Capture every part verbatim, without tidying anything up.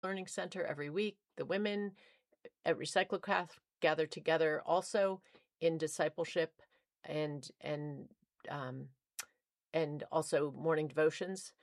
Learning Center every week. The women at Recyclocraft gather together also in discipleship and and um, and also morning devotions.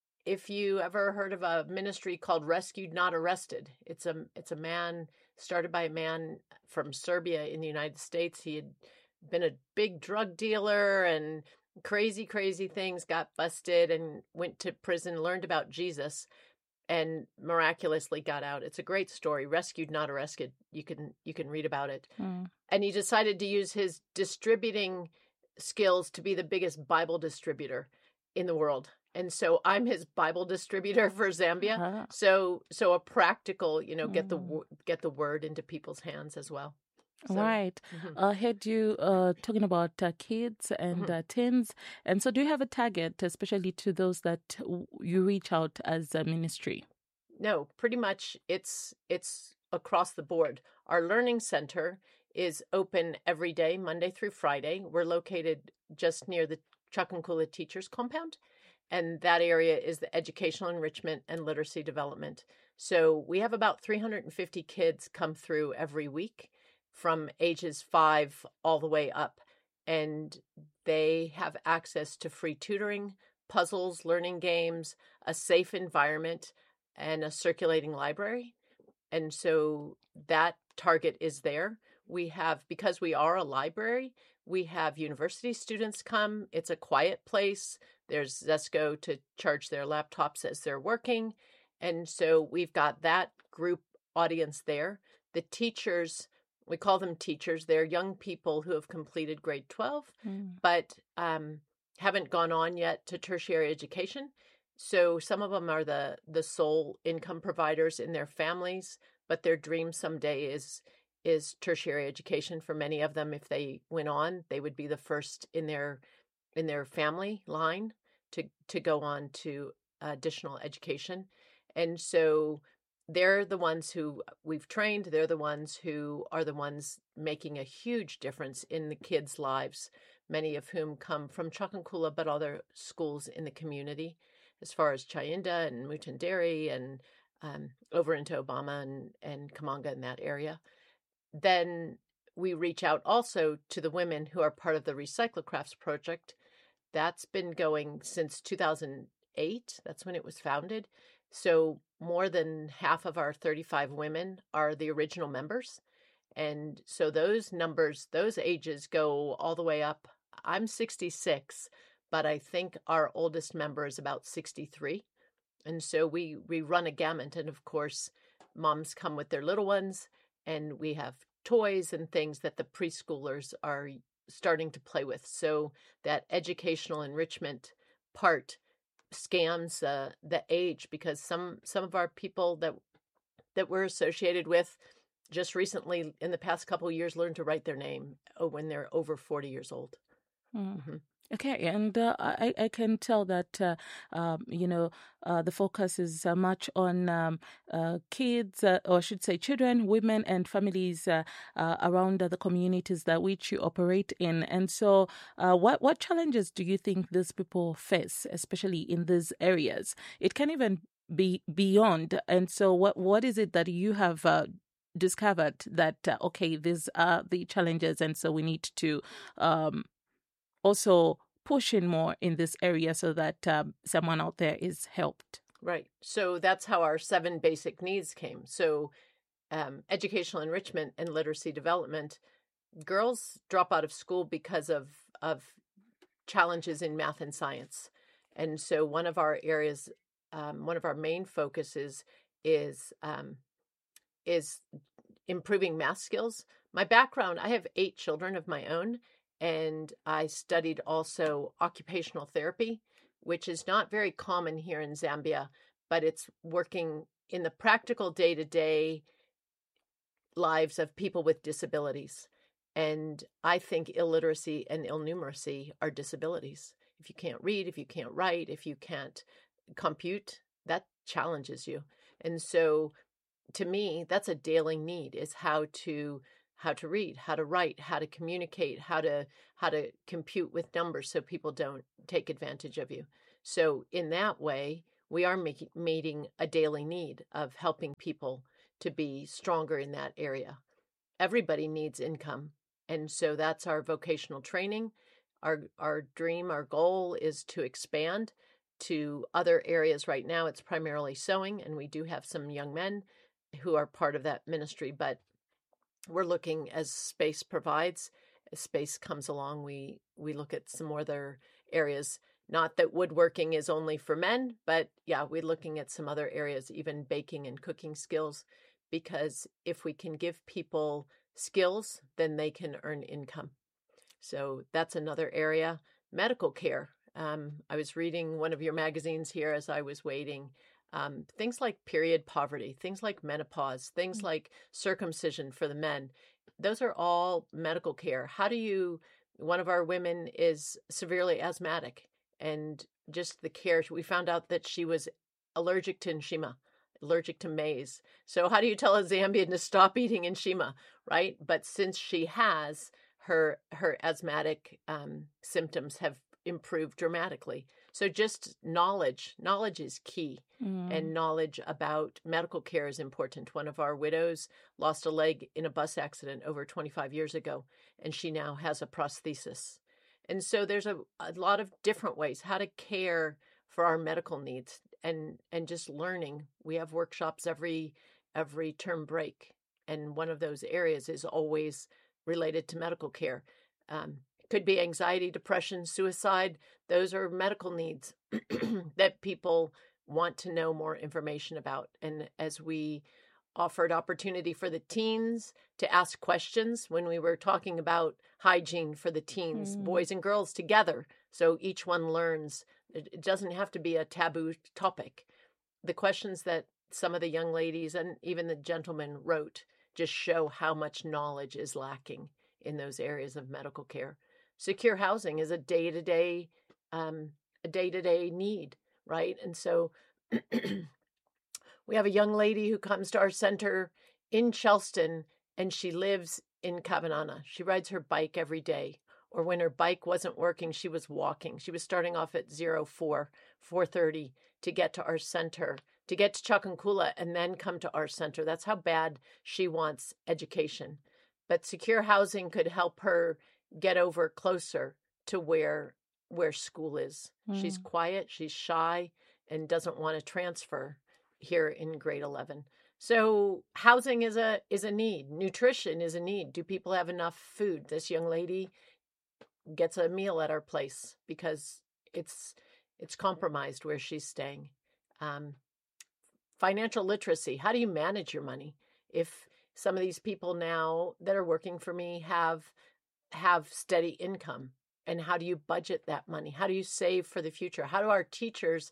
If you ever heard of a ministry called Rescued Not Arrested, it's a it's a man started by a man from Serbia in the United States. He had been a big drug dealer and crazy, crazy things, got busted and went to prison, learned about Jesus, and miraculously got out. It's a great story. Rescued Not Arrested. You can you can read about it. Mm. And he decided to use his distributing skills to be the biggest Bible distributor in the world. And so I'm his Bible distributor for Zambia. Ah. So so a practical, you know, get the Mm. wo- get the word into people's hands as well. So, Right. mhm, I heard you uh, talking about uh, kids and mhm. uh, teens. And so, do you have a target, especially to those that w- you reach out as a ministry? No, pretty much it's it's across the board. Our learning center is open every day, Monday through Friday. We're located just near the Chuckankula Teachers Compound, and that area is the educational enrichment and literacy development. So we have about three hundred fifty kids come through every week from ages five all the way up, and they have access to free tutoring, puzzles, learning games, a safe environment, and a circulating library. And so that target is there. We have, because we are a library, we have university students come. It's a quiet place. There's Zesco to charge their laptops as they're working. And so we've got that group audience there. The teachers, we call them teachers, they're young people who have completed grade twelve, Mm. but um, haven't gone on yet to tertiary education. So some of them are the the sole income providers in their families, but their dream someday is is tertiary education. For many of them, if they went on, they would be the first in their in their family line to to go on to additional education. And so they're the ones who we've trained. They're the ones who are the ones making a huge difference in the kids' lives, many of whom come from Chuckankula, but other schools in the community, as far as Chayinda and Mutanderi and um, over into Obama and, and Kamanga in that area. Then we reach out also to the women who are part of the Recyclocrafts project. That's been going since two thousand eight. That's when it was founded. So more than half of our thirty-five women are the original members. And so those numbers, those ages go all the way up. I'm sixty-six, but I think our oldest member is about sixty-three. And so we we run a gamut. And of course, moms come with their little ones, and we have toys and things that the preschoolers are starting to play with. So that educational enrichment part scans uh, the age, because some some of our people that that we're associated with just recently in the past couple of years learned to write their name oh, when they're over forty years old. Mm. Mm-hmm. Okay, and uh, I, I can tell that, uh, um, you know, uh, the focus is uh, much on um, uh, kids, uh, or I should say children, women, and families uh, uh, around uh, the communities that which you operate in. And so uh, what, what challenges do you think these people face, especially in these areas? It can even be beyond. And so what, what is it that you have uh, discovered that, uh, okay, these are the challenges, and so we need to um, also push in more in this area so that um, someone out there is helped. Right. So that's how our seven basic needs came. So um, educational enrichment and literacy development. Girls drop out of school because of of challenges in math and science. And so one of our areas, um, one of our main focuses is um, is improving math skills. My background, I have eight children of my own, and I studied also occupational therapy, which is not very common here in Zambia, but it's working in the practical day-to-day lives of people with disabilities. And I think illiteracy and illnumeracy are disabilities. If you can't read, if you can't write, if you can't compute, that challenges you. And so to me, that's a daily need, is how to how to read, how to write, how to communicate, how to how to compute with numbers so people don't take advantage of you. So in that way, we are making, meeting a daily need of helping people to be stronger in that area. Everybody needs income. And so that's our vocational training. Our, our dream, our goal is to expand to other areas. Right now, it's primarily sewing, and we do have some young men who are part of that ministry, but we're looking as space provides, as space comes along, we, we look at some other areas. Not that woodworking is only for men, but yeah, we're looking at some other areas, even baking and cooking skills, because if we can give people skills, then they can earn income. So that's another area. Medical care. Um, I was reading one of your magazines here as I was waiting. Um, things like period poverty, things like menopause, things like circumcision for the men. Those are all medical care. How do you, one of our women is severely asthmatic, and just the care, we found out that she was allergic to Nshima, allergic to maize. So how do you tell a Zambian to stop eating Nshima, right? But since she has, her her asthmatic um, symptoms have improved dramatically. So just knowledge, knowledge is key. Mm. And knowledge about medical care is important. One of our widows lost a leg in a bus accident over twenty-five years ago, and she now has a prosthesis. And so there's a, a lot of different ways how to care for our medical needs, and and just learning. We have workshops every every term break, and one of those areas is always related to medical care. Um, could be anxiety, depression, suicide. Those are medical needs that people want to know more information about. And as we offered opportunity for the teens to ask questions when we were talking about hygiene for the teens, mm. boys and girls together, so each one learns. It doesn't have to be a taboo topic. The questions that some of the young ladies and even the gentlemen wrote just show how much knowledge is lacking in those areas of medical care. Secure housing is a day-to-day, um, a day-to-day need, right? And so we have a young lady who comes to our center in Chelston, and she lives in Cavanana. She rides her bike every day, or when her bike wasn't working, she was walking. She was starting off at zero four, four thirty to get to our center, to get to Chakankula, and then come to our center. That's how bad she wants education. But secure housing could help her get over closer to where where school is. Mm. She's quiet, she's shy, and doesn't want to transfer here in grade eleven. So housing is a is a need. Nutrition is a need. Do people have enough food? This young lady gets a meal at our place because it's it's compromised where she's staying. Um, financial literacy. How do you manage your money? If some of these people now that are working for me have have steady income, and how do you budget that money? How do you save for the future? How do our teachers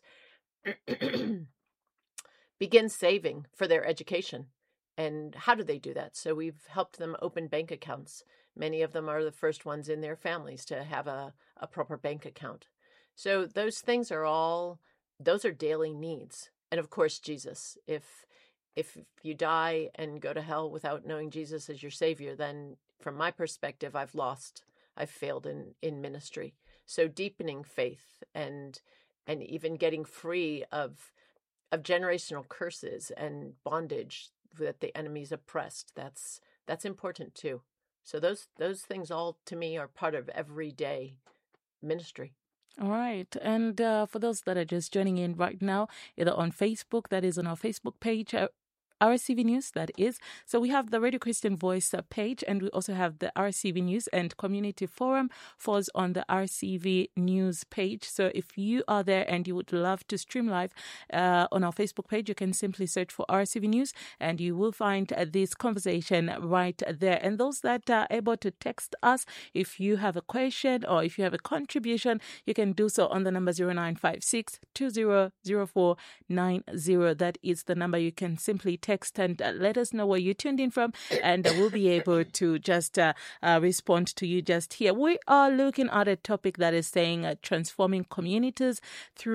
begin saving for their education? And how do they do that? So we've helped them open bank accounts. Many of them are the first ones in their families to have a, a proper bank account. So those things are all, those are daily needs. And of course, Jesus. If if you die and go to hell without knowing Jesus as your Savior, then from my perspective, I've lost, I've failed in, in ministry. So deepening faith and and even getting free of of generational curses and bondage that the enemy's oppressed, that's that's important too. So those those things all to me are part of everyday ministry. All right. And uh, for those that are just joining in right now, either on Facebook, that is on our Facebook page, uh, R S C V News, that is. So we have the Radio Christian Voice uh, page, and we also have the R S C V News and Community Forum falls on the R S C V News page. So if you are there and you would love to stream live uh, on our Facebook page, you can simply search for R S C V News and you will find uh, this conversation right there. And those that are able to text us, if you have a question or if you have a contribution, you can do so on the number zero nine five six, two zero zero four nine zero. That is the number you can simply text and uh, let us know where you tuned in from, and uh, we'll be able to just uh, uh, respond to you just here. We are looking at a topic that is saying uh, transforming communities through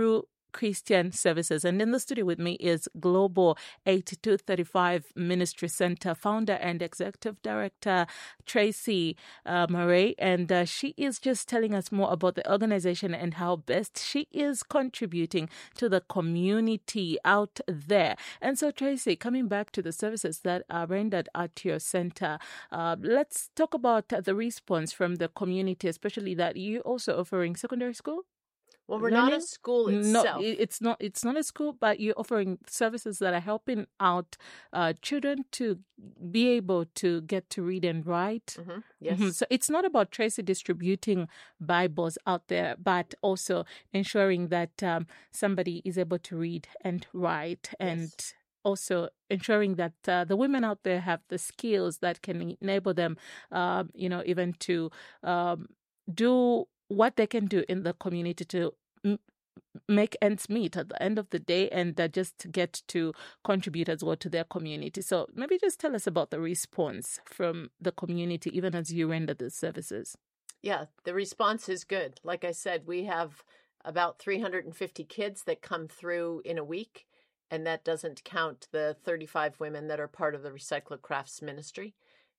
Christian Services. And in the studio with me is Global eighty-two thirty-five Ministry Center founder and executive director, Tracy uh, Murray. And uh, she is just telling us more about the organization and how best she is contributing to the community out there. And so, Tracy, coming back to the services that are rendered at your center, uh, let's talk about the response from the community, especially that you're also offering secondary school. Well, we're Learning? not a school itself. No, it's not. It's not a school, but you're offering services that are helping out uh, children to be able to get to read and write. Mm-hmm. Yes. Mm-hmm. So it's not about Tracy distributing Bibles out there, but also ensuring that um, somebody is able to read and write, and Yes. also ensuring that uh, the women out there have the skills that can enable them, uh, you know, even to um, do what they can do in the community to m- make ends meet at the end of the day, and uh, just get to contribute as well to their community. So maybe just tell us about the response from the community, even as you render the services. Yeah, the response is good. Like I said, we have about three hundred fifty kids that come through in a week, and that doesn't count the thirty-five women that are part of the Recycler Crafts ministry.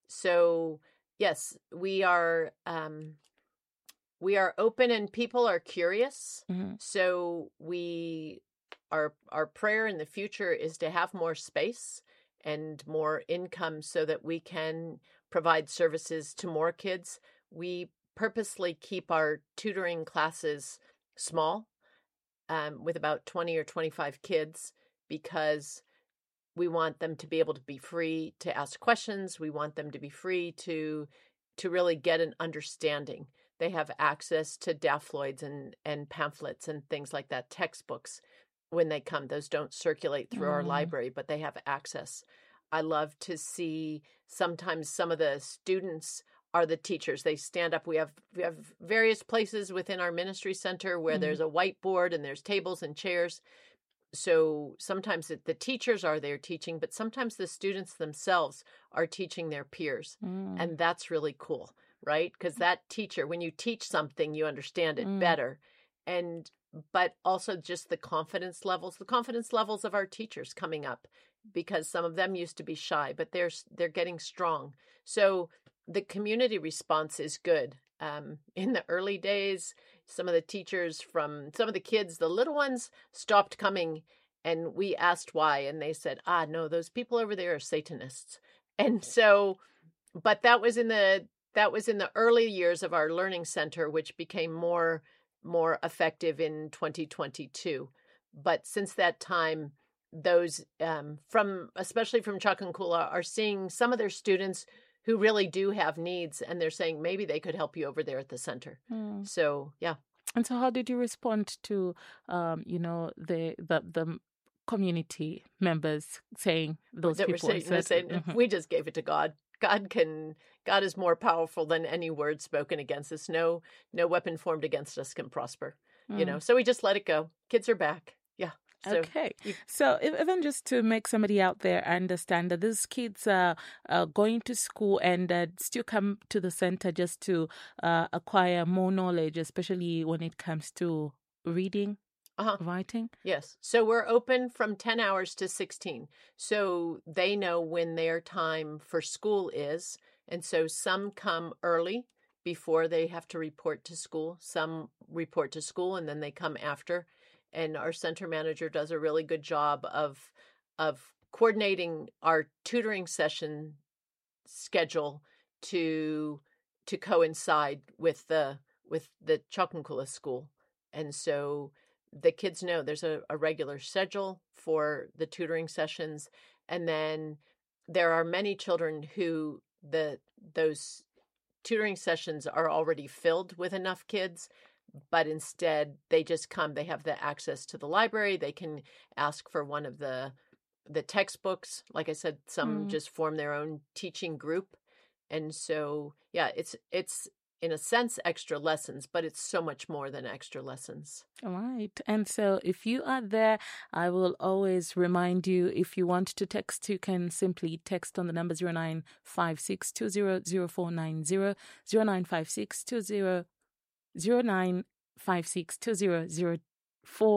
So yes, we are... Um, We are open and people are curious. Mm-hmm. So we our our prayer in the future is to have more space and more income so that we can provide services to more kids. We purposely keep our tutoring classes small, um, with about twenty or twenty-five kids, because we want them to be able to be free to ask questions. We want them to be free to to really get an understanding. They have access to Daphloids and, and pamphlets and things like that, textbooks, when they come. Those don't circulate through Mm. our library, but they have access. I love to see sometimes some of the students are the teachers. They stand up. We have we have various places within our ministry center where Mm. there's a whiteboard and there's tables and chairs. So sometimes it, the teachers are there teaching, but sometimes the students themselves are teaching their peers. Mm. And that's really cool, right? Because that teacher, when you teach something, you understand it Mm. better. And but also just the confidence levels, the confidence levels of our teachers coming up, because some of them used to be shy, but they're they're getting strong. So the community response is good. Um, in the early days, some of the teachers from some of the kids, the little ones, stopped coming, and we asked why, and they said, "Ah, no, those people over there are Satanists." And so, but that was in the that was in the early years of our learning center, which became more more effective in twenty twenty-two. But since that time, those um, from especially from Chakunkula are seeing some of their students who really do have needs, and they're saying maybe they could help you over there at the center. Mm. So yeah. And so, how did you respond to, um, you know, the the the community members saying those That were people? saying, saying Mhm. we just gave it to God. God can. God is more powerful than any word spoken against us. No, no weapon formed against us can prosper. You know. Mm. So we just let it go. Kids are back. Yeah. So Okay. you- So if, even just to make somebody out there understand that these kids are uh, going to school and uh, still come to the center just to uh, acquire more knowledge, especially when it comes to reading, Uh-huh. writing. Yes. So we're open from ten hours to sixteen. So they know when their time for school is. And so some come early before they have to report to school. Some report to school and then they come after. And our center manager does a really good job of of coordinating our tutoring session schedule to to coincide with the with the Chakunkula school. And so the kids know there's a, a regular schedule for the tutoring sessions. And then there are many children who the those tutoring sessions are already filled with enough kids, but instead they just come, they have the access to the library, they can ask for one of the the textbooks. Like I said, some Mm. just form their own teaching group. And so, yeah, it's it's in a sense extra lessons, but it's so much more than extra lessons. All right. And so if you are there, I will always remind you, if you want to text, you can simply text on the number zero nine five six two zero zero four nine zero, zero nine five six two zero zero nine five six two zero zero four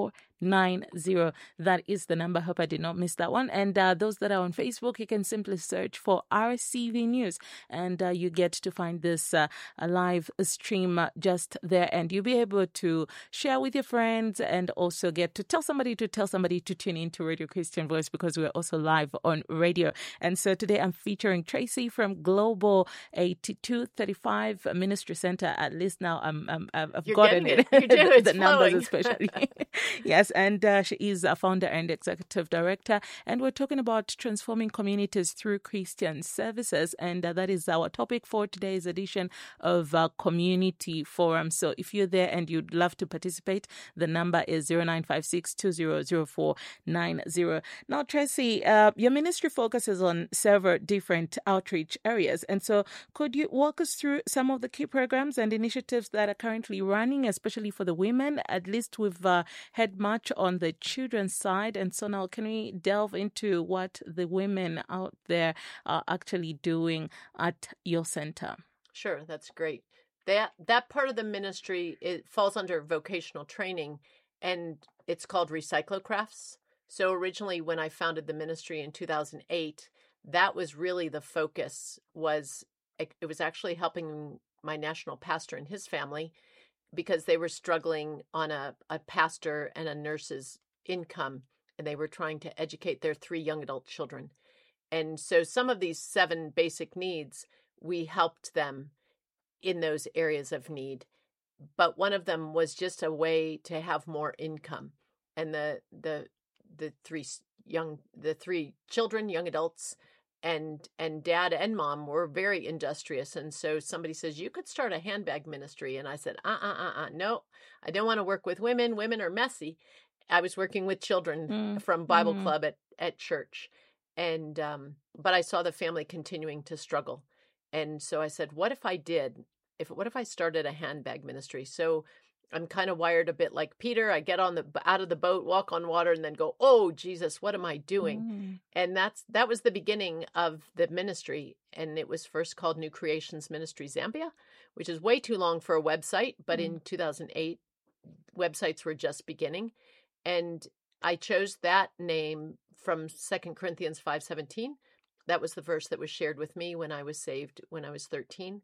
nine zero. That is the number. Hope I did not miss that one. And uh, those that are on Facebook, you can simply search for R C V News, and uh, you get to find this uh, live stream uh, just there, and you'll be able to share with your friends and also get to tell somebody to tell somebody to tune into Radio Christian Voice, because we're also live on radio. And so today I'm featuring Tracy from Global eighty-two thirty-five Ministry Center. At least now I'm, I'm, I've You're gotten it. it. You do. It's the numbers flowing. especially. Yes, and uh, she is a founder and executive director. And we're talking about transforming communities through Christian services. And uh, that is our topic for today's edition of uh, Community Forum. So if you're there and you'd love to participate, the number is zero nine five six two zero zero four nine zero. Now, Tracy, uh, your ministry focuses on several different outreach areas. And so could you walk us through some of the key programs and initiatives that are currently running, especially for the women? At least we've uh, had much on the children's side. And so now can we delve into what the women out there are actually doing at your center? Sure, that's great. That that part of the ministry, it falls under vocational training, and it's called Recyclocrafts. So originally, when I founded the ministry in two thousand eight, that was really the focus. Was it, it was actually helping my national pastor and his family, because they were struggling on a, a pastor and a nurse's income, and they were trying to educate their three young adult children. And so some of these seven basic needs, we helped them in those areas of need. But one of them was just a way to have more income. And the the the three young the three children, young adults, and and dad and mom were very industrious. And so somebody says, you could start a handbag ministry. And I said, uh uh uh uh no, I don't want to work with women. Women are messy. I was working with children Mm. from Bible Mm. Club at, at church. And um, but I saw the family continuing to struggle. And so I said, what if I did? If what if I started a handbag ministry? So I'm kind of wired a bit like Peter. I get on the out of the boat, walk on water, and then go, oh, Jesus, what am I doing? Mm. And that's that was the beginning of the ministry. And it was first called New Creations Ministry Zambia, which is way too long for a website. But Mm. in two thousand eight, websites were just beginning. And I chose that name from Second Corinthians five seventeen. That was the verse that was shared with me when I was saved when I was thirteen.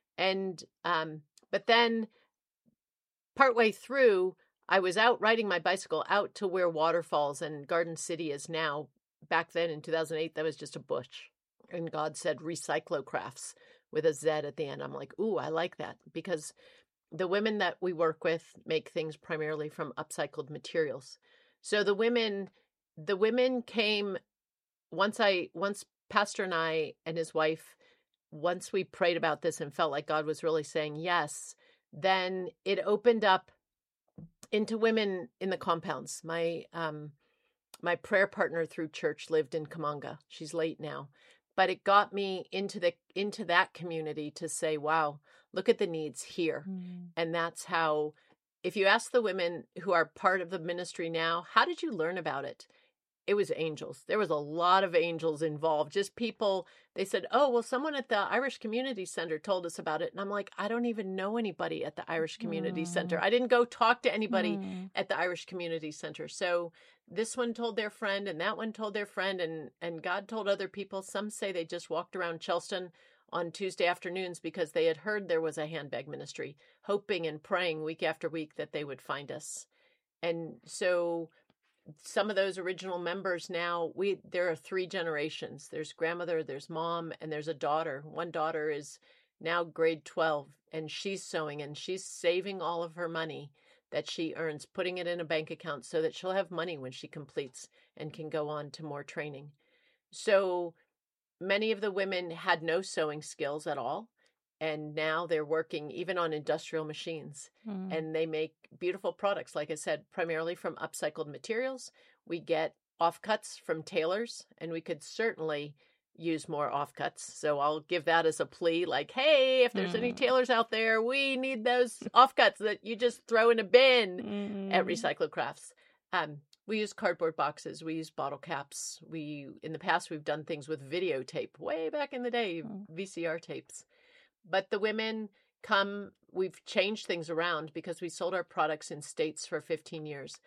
And um, but then partway through, I was out riding my bicycle out to where Waterfalls and Garden City is now. Back then in two thousand eight, that was just a bush. And God said Recyclocrafts with a Z at the end. I'm like, ooh, I like that, because the women that we work with make things primarily from upcycled materials. So the women, the women came once I, once Pastor and I and his wife, once we prayed about this and felt like God was really saying yes, then it opened up into women in the compounds. My, um, my prayer partner through church lived in Kamanga. She's late now, but it got me into the, into that community to say, wow, look at the needs here. Mm. And that's how, if you ask the women who are part of the ministry now, how did you learn about it? It was angels. There was a lot of angels involved. Just people, they said, oh, well, someone at the Irish Community Center told us about it. And I'm like, I don't even know anybody at the Irish Community Mm. Center. I didn't go talk to anybody Mm. at the Irish Community Center. So this one told their friend, and that one told their friend, and, and God told other people. Some say they just walked around Chelston on Tuesday afternoons because they had heard there was a handbag ministry, hoping and praying week after week that they would find us. And so some of those original members now, we there are three generations. There's grandmother, there's mom, and there's a daughter. One daughter is now grade twelve, and she's sewing, and she's saving all of her money that she earns, putting it in a bank account so that she'll have money when she completes and can go on to more training. So many of the women had no sewing skills at all, and now they're working even on industrial machines. Mm. And they make beautiful products, like I said, primarily from upcycled materials. We get offcuts from tailors, and we could certainly use more offcuts. So I'll give that as a plea, like, hey, if there's any Mm. tailors out there, we need those offcuts that you just throw in a bin Mm. at Recyclocrafts. Um, we use cardboard boxes. We use bottle caps. We, in the past, we've done things with videotape, way back in the day, Mm. V C R tapes. But the women come, we've changed things around because we sold our products in states for fifteen years.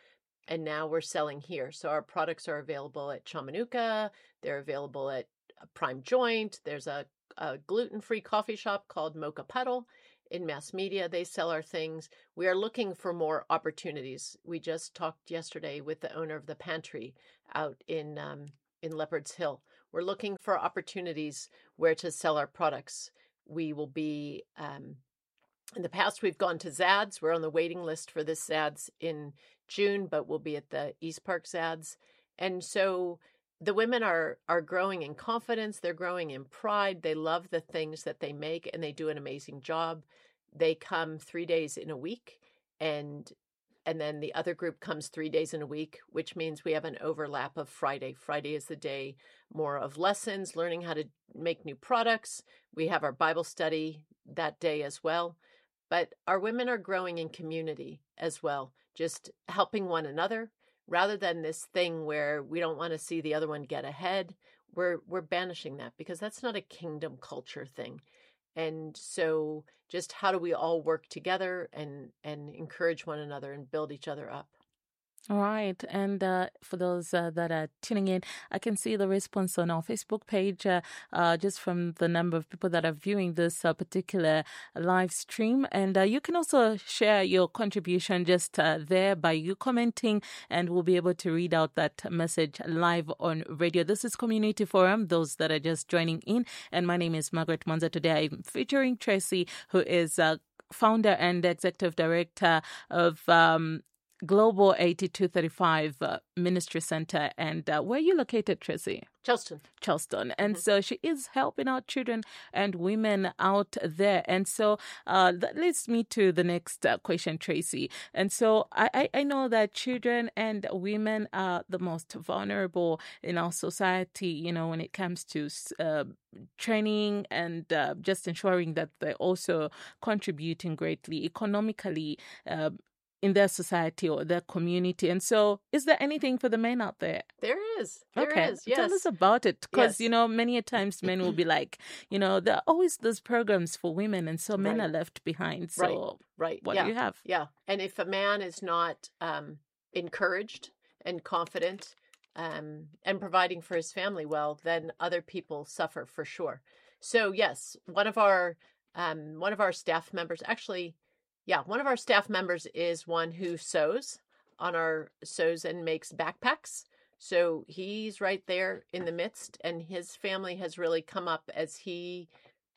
and now we're selling here. So our products are available at Chamanuka. They're available at Prime Joint. There's a, a gluten-free coffee shop called Mocha Pedal in Mass Media. They sell our things. We are looking for more opportunities. We just talked yesterday with the owner of the pantry out in um, in Leopard's Hill. We're looking for opportunities where to sell our products. We will be, um, in the past, we've gone to Zads. We're on the waiting list for this Zads in June, but we'll be at the East Park Zads. And so the women are are growing in confidence. They're growing in pride. They love the things that they make, and they do an amazing job. They come three days in a week, and and then the other group comes three days in a week, which means we have an overlap of Friday. Friday is the day more of lessons, learning how to make new products. We have our Bible study that day as well. But our women are growing in community as well, just helping one another rather than this thing where we don't want to see the other one get ahead. We're we're banishing that because that's not a kingdom culture thing. And so just how do we all work together and, and encourage one another and build each other up? All right. And uh, for those uh, that are tuning in, I can see the response on our Facebook page uh, uh, just from the number of people that are viewing this uh, particular live stream. And uh, you can also share your contribution just uh, there by you commenting, and we'll be able to read out that message live on radio. This is Community Forum, those that are just joining in. And my name is Margaret Monza. Today I'm featuring Tracy, who is uh, founder and executive director of um, Global eighty-two thirty-five uh, Ministry Center. And uh, where are you located, Tracy? Charleston. Charleston. And Mm-hmm. so she is helping out children and women out there. And so uh, that leads me to the next uh, question, Tracy. And so I, I, I know that children and women are the most vulnerable in our society, you know, when it comes to uh, training and uh, just ensuring that they're also contributing greatly economically uh, in their society or their community. And so is there anything for the men out there? There is. There okay. is. Yes. Tell us about it. Because, Yes. you know, many a times men will be like, you know, there are always those programs for women, and so men Right. are left behind. So Right. Right. what yeah. do you have? Yeah. And if a man is not um, encouraged and confident um, and providing for his family well, then other people suffer for sure. So yes, one of our um, one of our staff members, actually, yeah, one of our staff members is one who sews on our sews and makes backpacks. So he's right there in the midst, and his family has really come up as he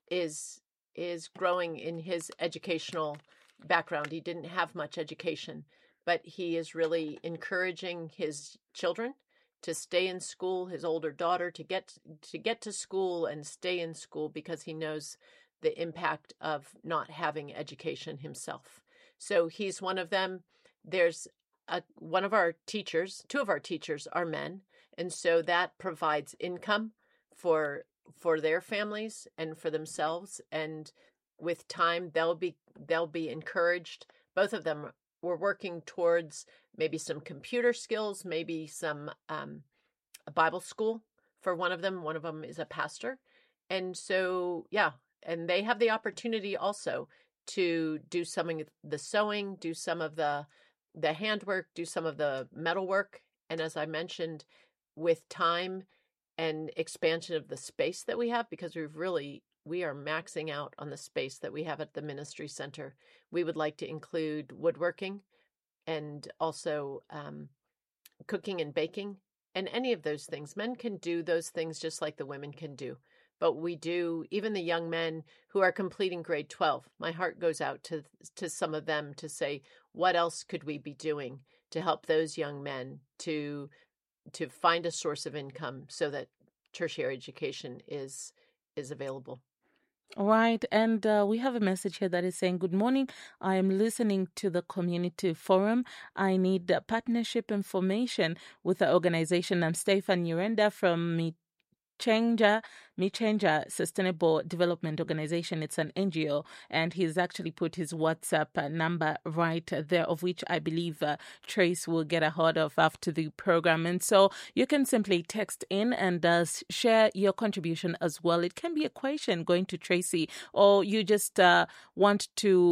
is is growing in his educational background. He didn't have much education, but he is really encouraging his children to stay in school, his older daughter to get to get to school and stay in school because he knows the impact of not having education himself. So he's one of them. There's a, one of our teachers, two of our teachers are men, and so that provides income for for their families and for themselves. And with time, they'll be they'll be encouraged. Both of them were working towards maybe some computer skills, maybe some um, a Bible school for one of them. One of them is a pastor, and so yeah. And they have the opportunity also to do some of the sewing, do some of the the handwork, do some of the metalwork. And as I mentioned, with time and expansion of the space that we have, because we've really, we are maxing out on the space that we have at the ministry center. We would like to include woodworking and also um, cooking and baking and any of those things. Men can do those things just like the women can do. But we do, even the young men who are completing grade twelve, my heart goes out to to some of them to say, what else could we be doing to help those young men to to find a source of income so that tertiary education is is available. All right. And uh, we have a message here that is saying, good morning. I am listening to the community forum. I need uh, partnership information with the organization. I'm Stefan Urenda from Mi Chenja, Michenja Sustainable Development Organization. It's an N G O, and he's actually put his WhatsApp uh, number right there, of which I believe uh, Trace will get a hold of after the program. And so you can simply text in and uh, share your contribution as well. It can be a question going to Tracy, or you just uh, want to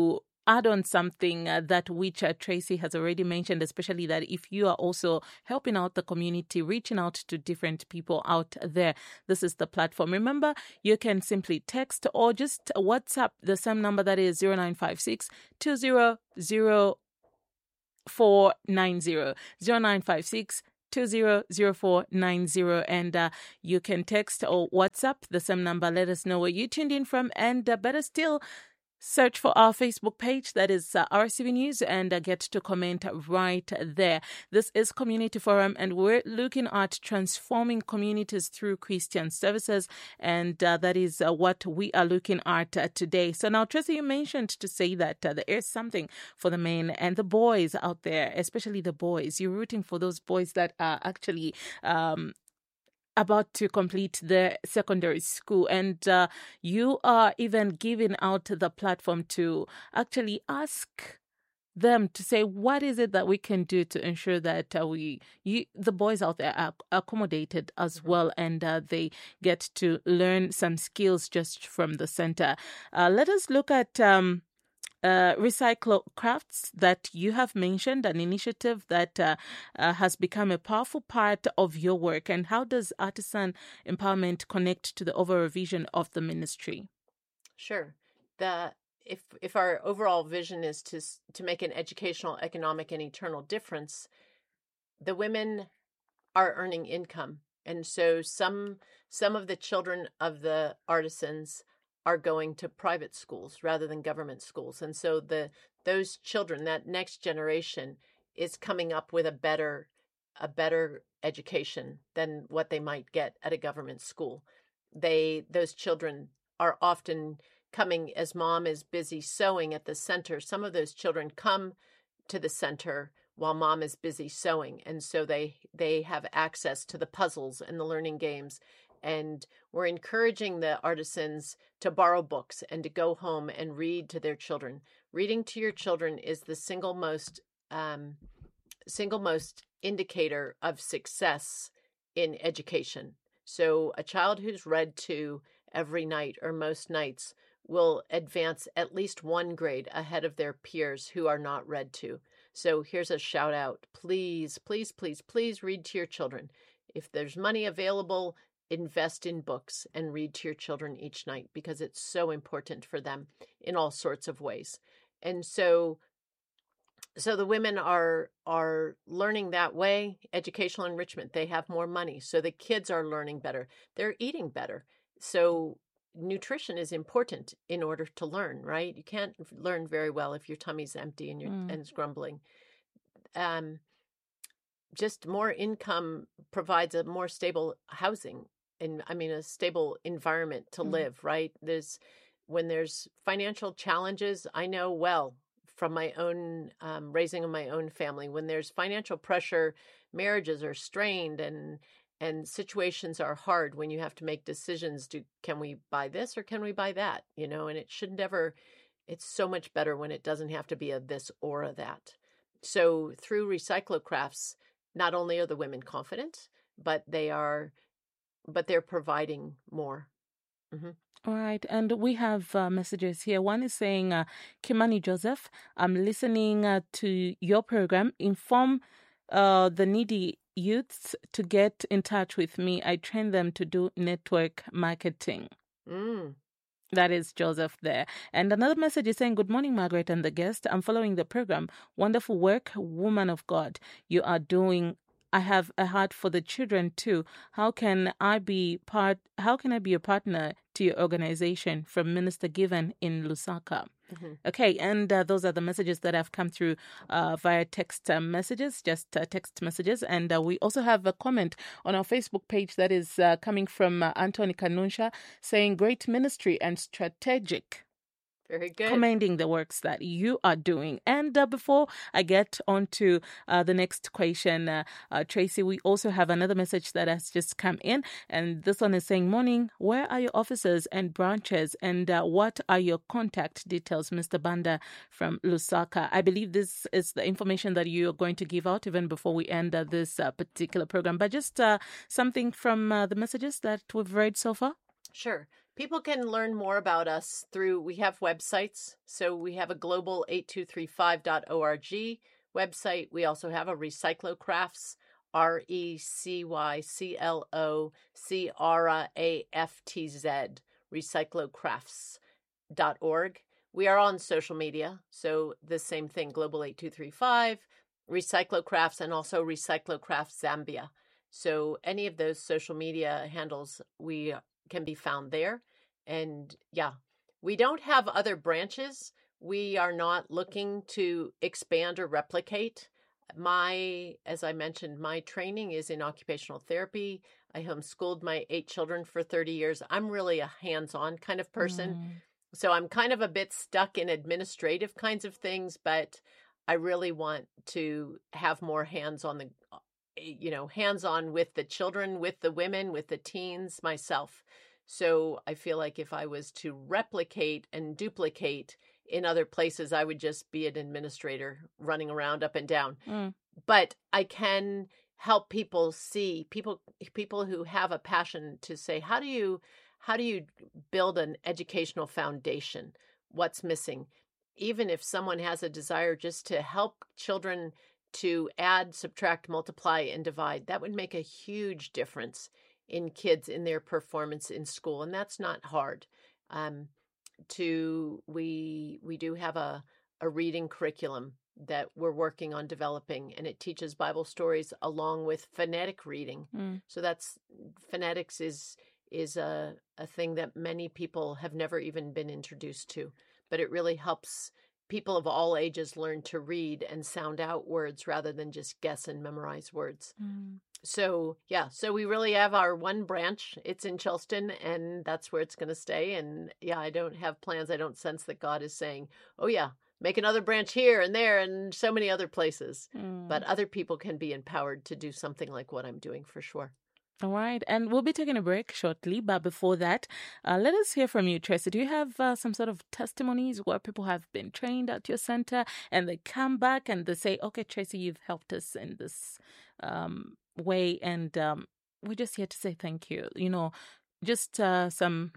add on something uh, that which uh, Tracy has already mentioned, especially that if you are also helping out the community, reaching out to different people out there, this is the platform. Remember, you can simply text or just WhatsApp the same number, that is zero nine five six two zero zero four nine zero zero nine five six two zero zero four nine zero, and uh, you can text or WhatsApp the same number. Let us know where you tuned in from, and uh, better still, search for our Facebook page, that is uh, R C V News, and uh, get to comment right there. This is Community Forum, and we're looking at transforming communities through Christian services, and uh, that is uh, what we are looking at uh, today. So now, Tracy, you mentioned to say that uh, there is something for the men and the boys out there, especially the boys. You're rooting for those boys that are actually um, about to complete their secondary school, and uh, you are even giving out the platform to actually ask them to say, what is it that we can do to ensure that uh, we, you, the boys out there are accommodated as mm-hmm. well, and uh, they get to learn some skills just from the center. Uh, let us look at um, Uh, Recycle Crafts that you have mentioned, an initiative that uh, uh, has become a powerful part of your work. And how does artisan empowerment connect to the overall vision of the ministry? Sure. The if if our overall vision is to to make an educational, economic, and eternal difference, the women are earning income, and so some some of the children of the artisans are going to private schools rather than government schools. And so the those children, that next generation, is coming up with a better a better education than what they might get at a government school. They those children are often coming as mom is busy sewing at the center. Some of those children come to the center while mom is busy sewing. And so they they have access to the puzzles and the learning games. And we're encouraging the artisans to borrow books and to go home and read to their children. Reading to your children is the single most um, single most indicator of success in education. So a child who's read to every night or most nights will advance at least one grade ahead of their peers who are not read to. So here's a shout out. Please, please, please, please read to your children. If there's money available, invest in books and read to your children each night, because it's so important for them in all sorts of ways. And so so the women are are learning that way. Educational enrichment, they have more money, so the kids are learning better, they're eating better. So nutrition is important in order to learn, right? You can't learn very well if your tummy's empty and you're mm. and it's grumbling. Um just more income provides a more stable housing, and I mean a stable environment to mm. live, right? There's when there's financial challenges, I know well from my own um, raising of my own family, when there's financial pressure, marriages are strained and and situations are hard when you have to make decisions. Do can we buy this or can we buy that? You know, and it should never. It's so much better when it doesn't have to be a this or a that. So through Recycle Crafts, not only are the women confident, but they are, but they're providing more. Mm-hmm. All right. And we have uh, messages here. One is saying, uh, Kimani Joseph, I'm listening uh, to your program. Inform uh, the needy youths to get in touch with me. I train them to do network marketing. Mm. That is Joseph there. And another message is saying, good morning, Margaret and the guest. I'm following the program. Wonderful work, woman of God. You are doing. I have a heart for the children too. How can I be part? How can I be a partner to your organization? From Minister Given in Lusaka. Mm-hmm. Okay, and uh, those are the messages that have come through uh, via text uh, messages, just uh, text messages. And uh, we also have a comment on our Facebook page that is uh, coming from uh, Anthony Kanunsha saying, great ministry and strategic. Very good. Commending the works that you are doing. And uh, before I get on to uh, the next question, uh, uh, Tracy, we also have another message that has just come in. And this one is saying, morning, where are your offices and branches? And uh, what are your contact details, Mister Banda from Lusaka? I believe this is the information that you are going to give out even before we end uh, this uh, particular program. But just uh, something from uh, the messages that we've read so far? Sure. People can learn more about us through, we have websites. So we have a global eight two three five dot org website. We also have a Recyclocrafts, R E C Y C L O C R A F T Z, recyclocrafts dot org. We are on social media. So the same thing, Global eight two three five, Recyclocrafts, and also Recyclocrafts Zambia. So any of those social media handles, we can be found there. And yeah, we don't have other branches. We are not looking to expand or replicate. My, as I mentioned, my training is in occupational therapy. I homeschooled my eight children for thirty years. I'm really a hands-on kind of person. Mm. So I'm kind of a bit stuck in administrative kinds of things, but I really want to have more hands on the, you know, hands-on with the children, with the women, with the teens myself. So I feel like if I was to replicate and duplicate in other places, I would just be an administrator running around up and down. Mm. But I can help people see, people people who have a passion to say, how do you how do you build an educational foundation? What's missing? Even if someone has a desire just to help children to add, subtract, multiply, and divide, that would make a huge difference in kids in their performance in school. And that's not hard. Um, to we we do have a, a reading curriculum that we're working on developing, and it teaches Bible stories along with phonetic reading. Mm. So that's phonetics is is a, a thing that many people have never even been introduced to, but it really helps people of all ages learn to read and sound out words rather than just guess and memorize words. Mm. So, yeah, so we really have our one branch. It's in Charleston, and that's where it's going to stay. And yeah, I don't have plans. I don't sense that God is saying, oh, yeah, make another branch here and there and so many other places. Mm. But other people can be empowered to do something like what I'm doing for sure. All right. And we'll be taking a break shortly. But before that, uh, let us hear from you, Tracy. Do you have uh, some sort of testimonies where people have been trained at your center and they come back and they say, okay, Tracy, you've helped us in this um, way. And um, we're just here to say thank you. You know, just uh, some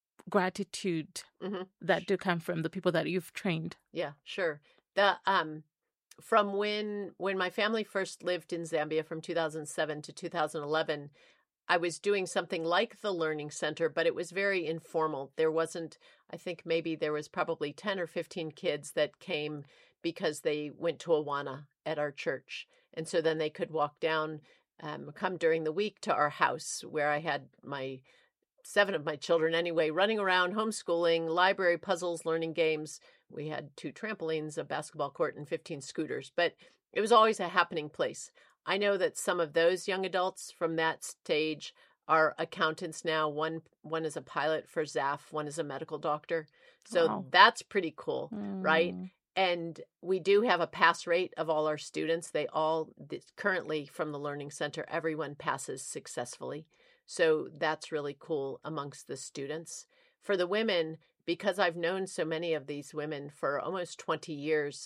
gratitude Mm-hmm. that do come from the people that you've trained. Yeah, sure. The um, from when when my family first lived in Zambia from two thousand seven to two thousand eleven, I was doing something like the Learning Center, but it was very informal. There wasn't, I think maybe there was probably ten or fifteen kids that came because they went to Awana at our church. And so then they could walk down, um, come during the week to our house where I had my seven of my children anyway, running around, homeschooling, library puzzles, learning games. We had two trampolines, a basketball court, and fifteen scooters, but it was always a happening place. I know that some of those young adults from that stage are accountants now. One one is a pilot for Z A F, one is a medical doctor. So Wow. that's pretty cool, Mm. right? And we do have a pass rate of all our students. They all, currently from the Learning Center, everyone passes successfully. So that's really cool amongst the students. For the women, because I've known so many of these women for almost twenty years,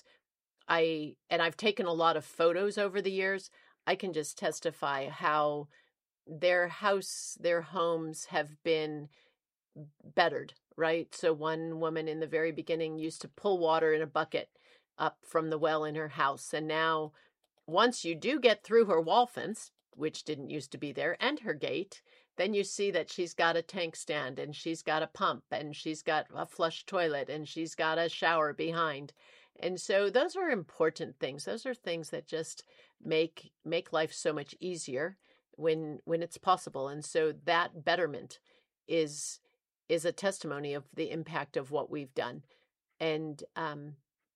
I and I've taken a lot of photos over the years, I can just testify how their house, their homes have been bettered, right? So one woman in the very beginning used to pull water in a bucket up from the well in her house. And now once you do get through her wall fence, which didn't used to be there, and her gate, then you see that she's got a tank stand and she's got a pump and she's got a flush toilet and she's got a shower behind. And so those are important things. Those are things that just make make life so much easier when when it's possible. And so that betterment is is a testimony of the impact of what we've done. And um,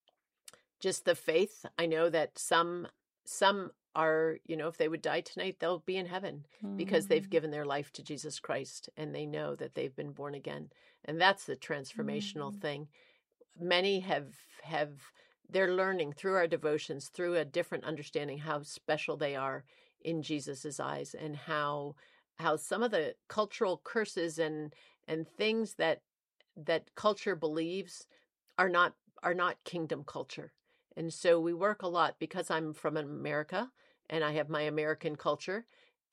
just the faith. I know that some some are, you know, if they would die tonight, they'll be in heaven because they've Mm. given their life to Jesus Christ and they know that they've been born again. And that's the transformational Mm. thing. Many have have they're learning through our devotions, through a different understanding how special they are in Jesus's eyes, and how how some of the cultural curses and and things that that culture believes are not are not kingdom culture. And so we work a lot because I'm from America and I have my American culture.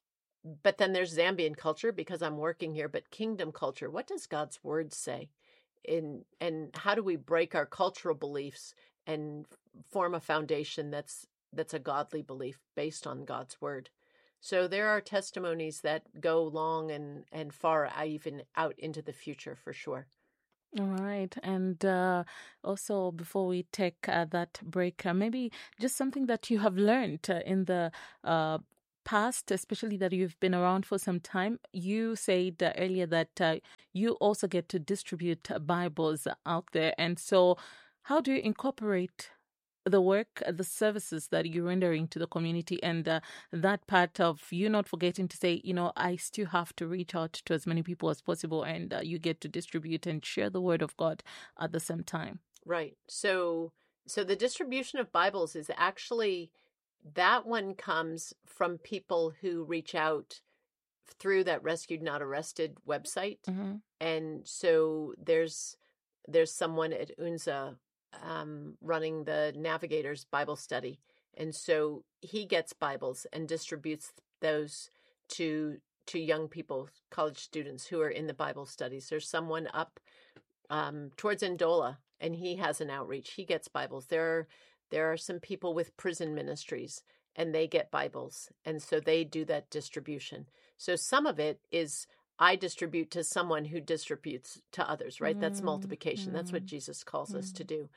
but then there's Zambian culture because I'm working here, but kingdom culture. What does God's word say? In and how do we break our cultural beliefs and form a foundation that's that's a godly belief based on God's word? So there are testimonies that go long and and far, even out into the future for sure. All right. And uh, also, before we take uh, that break, uh, maybe just something that you have learned uh, in the uh, past, especially that you've been around for some time. You said uh, earlier that uh, you also get to distribute uh, Bibles out there. And so, how do you incorporate the work, uh, the services that you're rendering to the community, and uh, that part of you not forgetting to say, you know, I still have to reach out to as many people as possible, and uh, you get to distribute and share the word of God at the same time. Right. So, so the distribution of Bibles is actually, that one comes from people who reach out through that Rescued Not Arrested website. Mm-hmm. And so there's there's someone at U N Z A um, running the Navigators Bible study. And so he gets Bibles and distributes those to to young people, college students who are in the Bible studies. There's someone up um, towards Ndola, and he has an outreach. He gets Bibles. There are, there are some people with prison ministries, and they get Bibles. And so they do that distribution. So some of it is I distribute to someone who distributes to others, right? Mm, That's multiplication. Mm. That's what Jesus calls mm. us to do.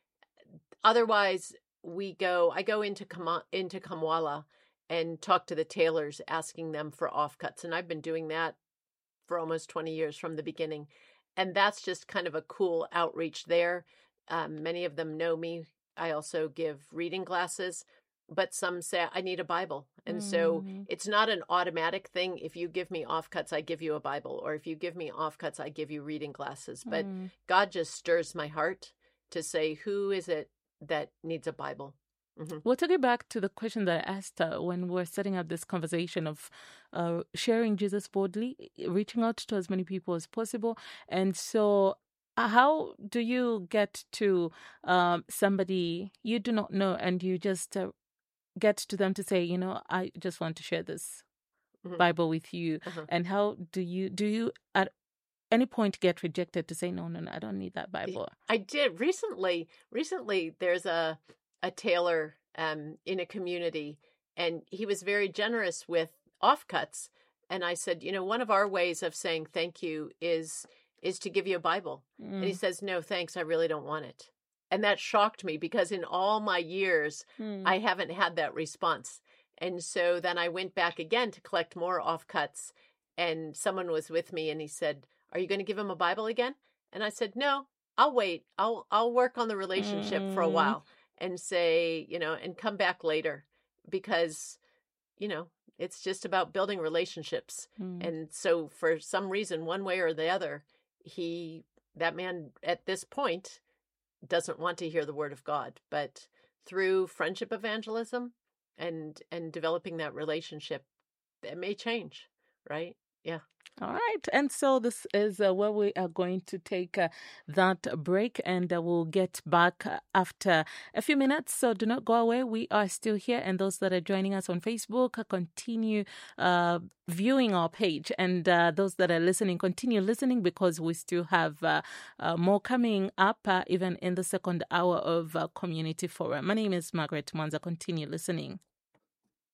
Otherwise, we go, I go into Kam- into Kamwala and talk to the tailors, asking them for offcuts. And I've been doing that for almost twenty years from the beginning. And that's just kind of a cool outreach there. Um, many of them know me. I also give reading glasses, but some say I need a Bible. And mm. so it's not an automatic thing. If you give me offcuts, I give you a Bible. Or if you give me offcuts, I give you reading glasses. But mm. God just stirs my heart to say, who is it that needs a Bible? Mm-hmm. We'll take it back to the question that I asked uh, when we're setting up this conversation of uh, sharing Jesus boldly, reaching out to as many people as possible. And so uh, how do you get to um, somebody you do not know and you just uh, get to them to say, you know, I just want to share this mm-hmm. Bible with you? Uh-huh. And how do you, do you at any point get rejected to say, no, no, no, I don't need that Bible? I did recently. Recently, there's a a tailor um, in a community, and he was very generous with offcuts. And I said, you know, one of our ways of saying thank you is is to give you a Bible. Mm. And he says, no, thanks, I really don't want it. And that shocked me because in all my years, mm. I haven't had that response. And so then I went back again to collect more offcuts, and someone was with me, and he said, are you going to give him a Bible again? And I said, no, I'll wait. I'll I'll work on the relationship mm. for a while. And say, you know, and come back later, because, you know, it's just about building relationships. Mm. And so for some reason, one way or the other, he, that man at this point doesn't want to hear the word of God. But through friendship evangelism and, and developing that relationship, it may change, right? Yeah. All right. And so this is uh, where we are going to take uh, that break, and uh, we'll get back uh, after a few minutes. So do not go away. We are still here. And those that are joining us on Facebook, uh, continue uh, viewing our page. And uh, those that are listening, continue listening, because we still have uh, uh, more coming up, uh, even in the second hour of uh, Community Forum. My name is Margaret Mwanza. Continue listening.